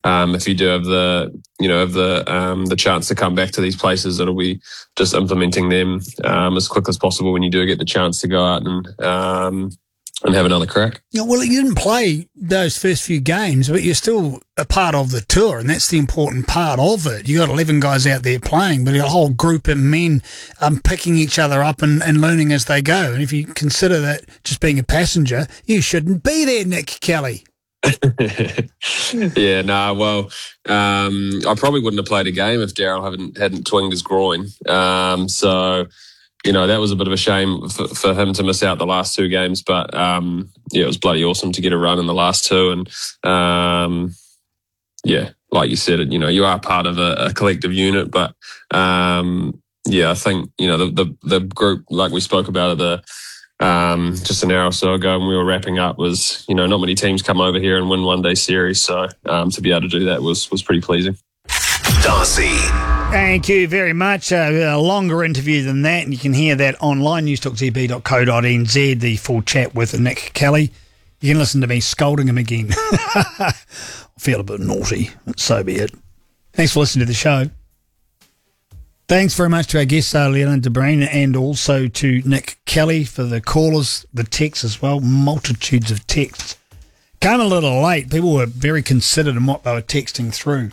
if you do have the chance to come back to these places, it'll be just implementing them as quick as possible when you do get the chance to go out and have another crack. Yeah, well, you didn't play those first few games, but you're still a part of the tour, and that's the important part of it. You got 11 guys out there playing, but a whole group of men picking each other up and learning as they go. And if you consider that just being a passenger, you shouldn't be there, Nick Kelly. Yeah, no, well, I probably wouldn't have played a game if Daryl hadn't twinged his groin. So, that was a bit of a shame for him to miss out the last two games. But, it was bloody awesome to get a run in the last two. And, like you said, you are part of a collective unit. But, I think, the group, like we spoke about at just an hour or so ago when we were wrapping up, was, not many teams come over here and win one-day series. So to be able to do that was pretty pleasing. Darcy. Thank you very much. A longer interview than that, and you can hear that online, newstalkzb.co.nz, the full chat with Nick Kelly. You can listen to me scolding him again. I feel a bit naughty, but so be it. Thanks for listening to the show. Thanks very much to our guests, Leonard de Bruin, and also to Nick Kelly for the callers, the texts as well, multitudes of texts. Came a little late. People were very considerate in what they were texting through.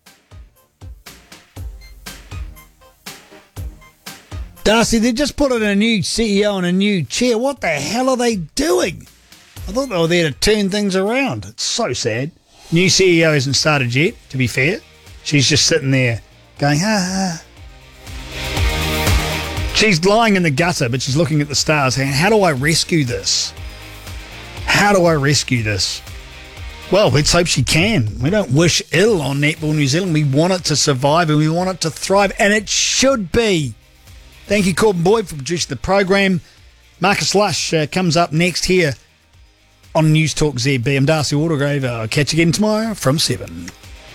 Darcy, they just put in a new CEO and a new chair. What the hell are they doing? I thought they were there to turn things around. It's so sad. New CEO hasn't started yet, to be fair. She's just sitting there going, She's lying in the gutter, but she's looking at the stars saying, how do I rescue this? How do I rescue this? Well, let's hope she can. We don't wish ill on Netball New Zealand. We want it to survive and we want it to thrive, and it should be. Thank you, Corbin Boyd, for producing the program. Marcus Lush comes up next here on News Talk ZB. I'm Darcy Watergrave. I'll catch you again tomorrow from 7.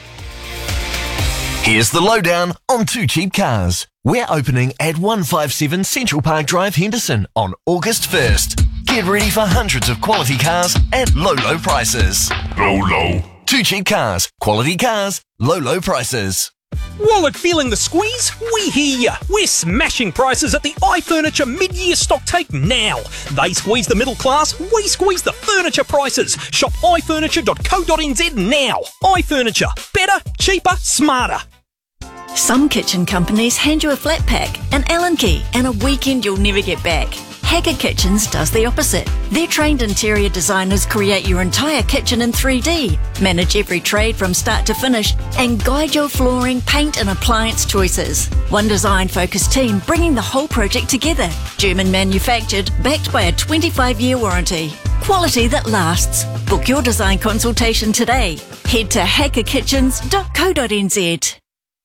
Here's the lowdown on Two Cheap Cars. We're opening at 157 Central Park Drive, Henderson on August 1st. Get ready for hundreds of quality cars at low prices. Low. Two Cheap Cars. Quality cars, low prices. Wallet feeling the squeeze? We hear ya. We're smashing prices at the iFurniture mid-year stock take now. They squeeze the middle class, we squeeze the furniture prices. Shop ifurniture.co.nz now. iFurniture. Better, cheaper, smarter. Some kitchen companies hand you a flat pack, an Allen key, and a weekend you'll never get back. Hacker Kitchens does the opposite. Their trained interior designers create your entire kitchen in 3D, manage every trade from start to finish, and guide your flooring, paint and appliance choices. One design-focused team bringing the whole project together. German manufactured, backed by a 25-year warranty. Quality that lasts. Book your design consultation today. Head to hackerkitchens.co.nz.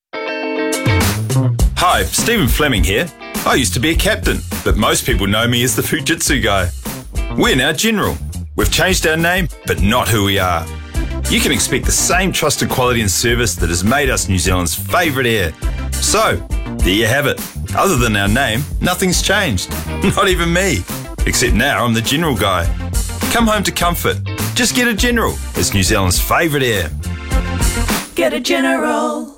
Hi, Stephen Fleming here. I used to be a captain, but most people know me as the Fujitsu guy. We're now General. We've changed our name, but not who we are. You can expect the same trusted quality and service that has made us New Zealand's favourite air. So, there you have it. Other than our name, nothing's changed. Not even me. Except now I'm the General guy. Come home to comfort. Just get a General. It's New Zealand's favourite air. Get a General.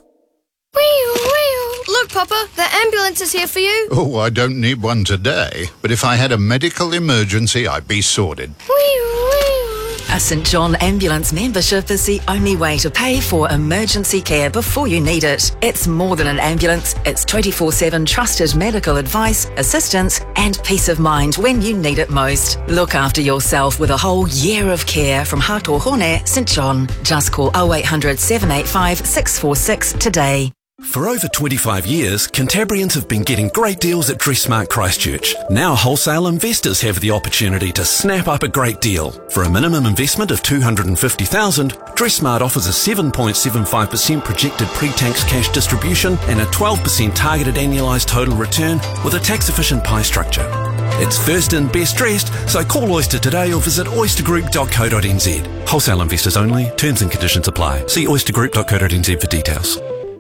Look, Papa, the ambulance is here for you. Oh, I don't need one today, but if I had a medical emergency, I'd be sorted. A St John Ambulance membership is the only way to pay for emergency care before you need it. It's more than an ambulance. It's 24/7 trusted medical advice, assistance and peace of mind when you need it most. Look after yourself with a whole year of care from Hātōhone St John. Just call 0800 785 646 today. For over 25 years, Cantabrians have been getting great deals at Dressmart Christchurch. Now wholesale investors have the opportunity to snap up a great deal. For a minimum investment of $250,000, Dressmart offers a 7.75% projected pre-tax cash distribution and a 12% targeted annualised total return with a tax-efficient pie structure. It's first in, best dressed, so call Oyster today or visit oystergroup.co.nz. Wholesale investors only. Terms and conditions apply. See oystergroup.co.nz for details.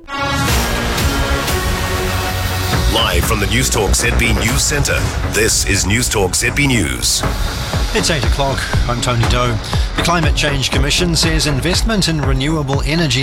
Live from the News Talk ZB News Centre, this is News Talk ZB News. It's 8 o'clock. I'm Tony Doe. The Climate Change Commission says investment in renewable energy